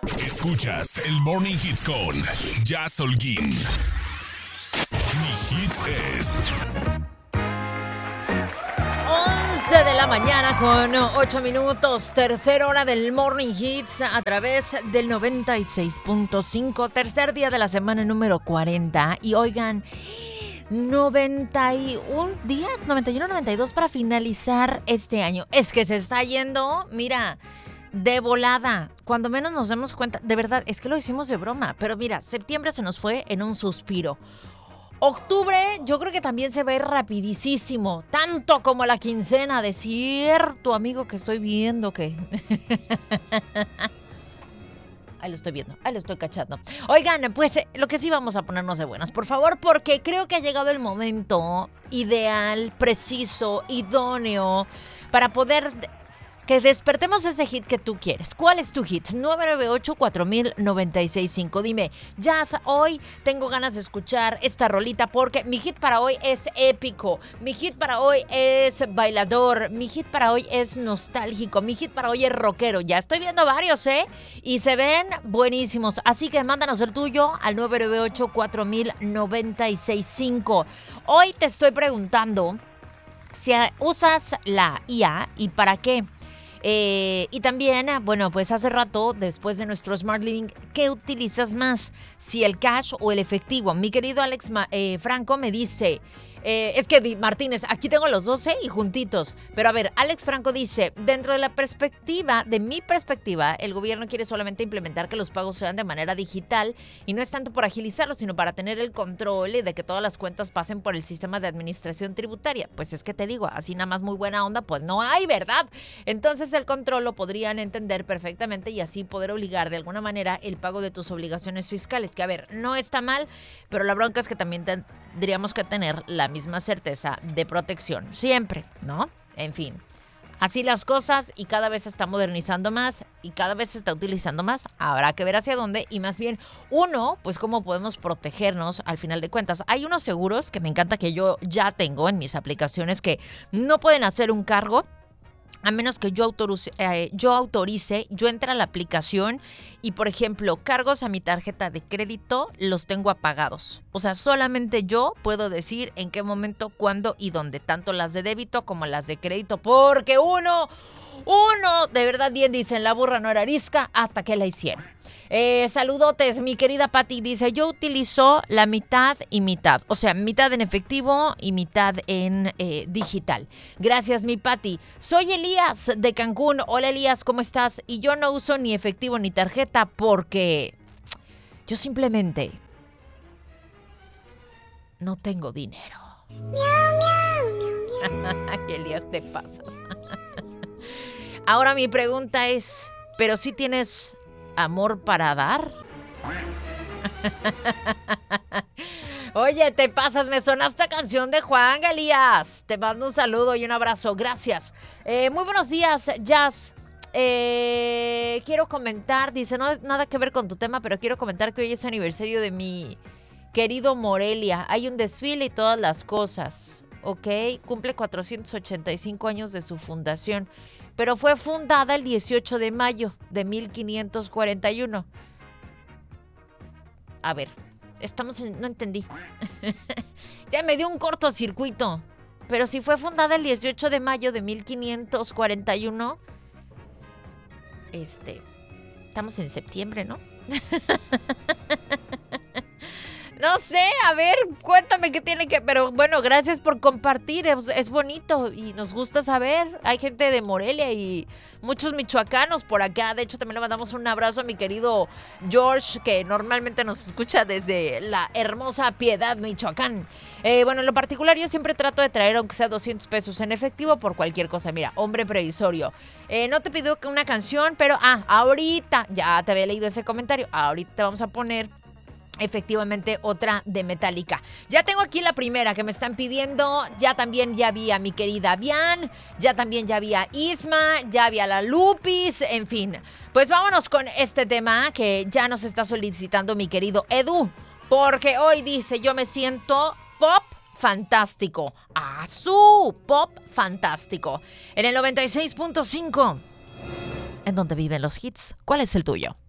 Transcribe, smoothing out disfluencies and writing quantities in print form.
Escuchas el Morning Hit con Jazz Holguín. Mi hit es 11 de la mañana con 8 minutos, tercera hora del Morning Hits a través del 96.5, tercer día de la semana número 40. Y oigan, 91 días, 91, 92 para finalizar este año. Es que se está yendo, mira, de volada. Cuando menos nos damos cuenta, de verdad, es que lo hicimos de broma. Pero mira, septiembre se nos fue en un suspiro. Octubre yo creo que también se va a ir rapidísimo, tanto como la quincena de cierto amigo que estoy viendo que... Ahí lo estoy viendo, ahí lo estoy cachando. Oigan, pues lo que sí vamos a ponernos de buenas, por favor, porque creo que ha llegado el momento ideal, preciso, idóneo para poder... que despertemos ese hit que tú quieres. ¿Cuál es tu hit? 998-4000-965. Dime, Jazz, hoy tengo ganas de escuchar esta rolita porque mi hit para hoy es épico. Mi hit para hoy es bailador. Mi hit para hoy es nostálgico. Mi hit para hoy es rockero. Ya estoy viendo varios, ¿eh? Y se ven buenísimos. Así que mándanos el tuyo al 998-4000-965. Hoy te estoy preguntando si usas la IA y para qué. Y también, bueno, pues hace rato, después de nuestro Smart Living, ¿qué utilizas más? Si el cash o el efectivo. Mi querido Alex Franco me dice... es que Martínez, aquí tengo los 12 y juntitos. Pero a ver, Alex Franco dice, dentro de la perspectiva, de mi perspectiva, el gobierno quiere solamente implementar que los pagos sean de manera digital y no es tanto por agilizarlo, sino para tener el control y de que todas las cuentas pasen por el sistema de administración tributaria. Pues es que te digo, así nada más muy buena onda, pues no hay, ¿verdad? Entonces el control lo podrían entender perfectamente y así poder obligar de alguna manera el pago de tus obligaciones fiscales, que a ver, no está mal, pero la bronca es que también tendríamos que tener la misma certeza de protección, siempre, ¿no? En fin, así las cosas y cada vez se está modernizando más y cada vez se está utilizando más. Habrá que ver hacia dónde y más bien uno, pues cómo podemos protegernos al final de cuentas. Hay unos seguros que me encanta que yo ya tengo en mis aplicaciones que no pueden hacer un cargo a menos que yo autorice, yo entre a la aplicación y, por ejemplo, cargos a mi tarjeta de crédito los tengo apagados. O sea, solamente yo puedo decir en qué momento, cuándo y dónde, tanto las de débito como las de crédito, porque uno, de verdad bien dicen, la burra no era arisca hasta que la hicieron. Saludotes, mi querida Pati dice, yo utilizo la mitad y mitad, o sea, mitad en efectivo y mitad en digital. Gracias, mi Pati. Soy Elías de Cancún. Hola, Elías, ¿cómo estás? Y yo no uso ni efectivo ni tarjeta porque yo simplemente no tengo dinero. Elías, te pasas. Ahora mi pregunta es, ¿pero si tienes amor para dar? Oye, te pasas, me sonó esta canción de Juan Elías. Te mando un saludo y un abrazo, gracias. Muy buenos días, Jazz. Quiero comentar, dice, no es nada que ver con tu tema, pero quiero comentar que hoy es aniversario de mi querido Morelia. Hay un desfile y todas las cosas, ¿ok? Cumple 485 años de su fundación, pero fue fundada el 18 de mayo de 1541. A ver, no entendí. Ya me dio un cortocircuito. Pero si fue fundada el 18 de mayo de 1541, estamos en septiembre, ¿no? No sé, a ver, cuéntame qué tiene que... Pero bueno, gracias por compartir, es bonito y nos gusta saber. Hay gente de Morelia y muchos michoacanos por acá. De hecho, también le mandamos un abrazo a mi querido George, que normalmente nos escucha desde la hermosa Piedad, Michoacán. Bueno, en lo particular yo siempre trato de traer, aunque sea 200 pesos en efectivo por cualquier cosa. Mira, hombre previsorio. No te pido una canción, pero ahorita, ya te había leído ese comentario, ahorita te vamos a poner... efectivamente otra de Metallica. Ya tengo aquí la primera que me están pidiendo. Ya vi a mi querida Bian. Ya vi a Isma. Ya vi a la Lupis. En fin, pues vámonos con este tema que ya nos está solicitando mi querido Edu, porque hoy dice, yo me siento pop fantástico. Su pop fantástico. En el 96.5, en donde viven los hits. ¿Cuál es el tuyo?